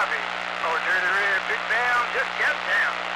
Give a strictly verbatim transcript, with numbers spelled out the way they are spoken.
heavy. Oh, dirty red, big down, just kept down.